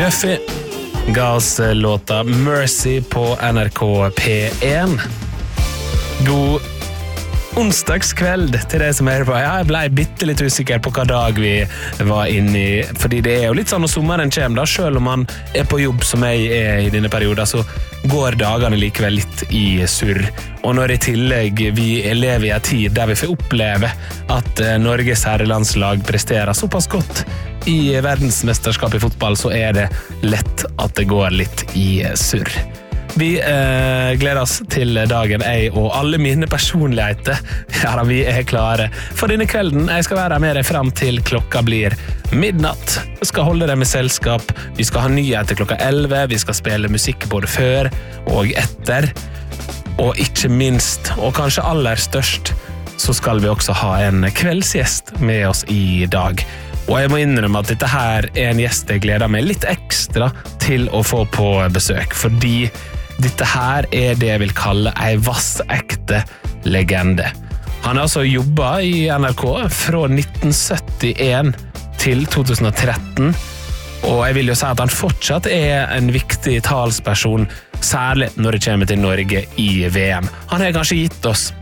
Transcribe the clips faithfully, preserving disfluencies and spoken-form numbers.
Duffy ga oss låta Mercy på N R K P en. God onsdagskveld til deg som er på. Jeg ble bitte litt usikker på hva dag vi var inne i, fordi det er jo litt sånn når sommeren kommer da, selv om man er på jobb som jeg er i denne perioden, så går dagene likevel litt i surr. Og når i tillegg vi lever i en tid der vi får oppleve at Norges herrelandslag presterer såpass godt i verdensmesterskap i fotball, så er det lett at det går litt i surr. Vi eh, gleder oss til dagen, jeg og alle mine personligheter. Ja, da, vi er klare for denne kvelden. Jeg skal være med deg frem til klokka blir midnatt. Jeg skal holde deg med selskap. Vi skal ha nyheter klokka elleve. Vi skal spille musikk både før og etter. Og ikke minst, og kanskje aller størst, så skal vi også ha en kveldsgjest med oss i dag. Og jeg må innrømme at dette her er en gjest jeg gleder meg litt ekstra til å få på besøk, fordi dette her er det jeg vil kalle en vassekte legende. Han har altså jobbet i N R K fra nitten syttien til to tusen og tretten, og jeg vil jo si at han fortsatt er en viktig talsperson, særlig når det kommer til Norge i V M. Han har kanskje gitt oss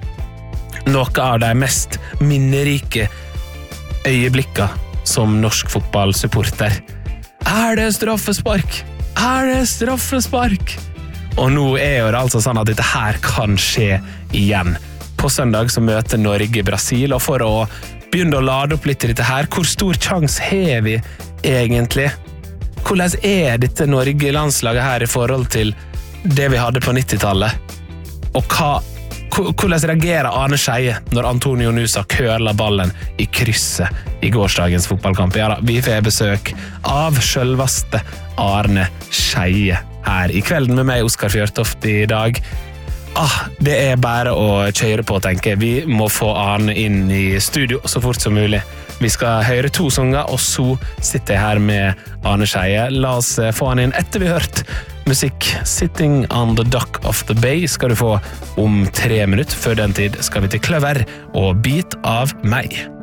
noe av de mest minnerike øyeblikkene som norsk fotballsupporter. Er det straffespark? Er det straffespark? Og nå er jo det altså sånn at dette her kan skje igjen. På søndag så møter Norge Brasil, og for å begynne å lade opp litt i dette her, hvor stor chance har vi egentlig? Hvordan er dette Norge-landslaget her i forhold til det vi hadde på nittitallet? Og hva, hvordan reagerer Arne Skeie når Antonio Nusa køler ballen i krysset i gårsdagens fotballkamp? Ja da, vi får besøk av selveste Arne Skeie her i kvelden med meg, Oskar Fjørtoft, i dag. Ah, det er bare å kjøre på, tenker jeg. Vi må få Arne inn i studio så fort som mulig. Vi skal høre to sanger, og så sitter jeg her med Arne Skeie. La oss få han inn etter vi har hørt musikk. Sitting on the Dock of the Bay skal du få om tre minutter. Før den tid skal vi til Kløver og Bit av meg.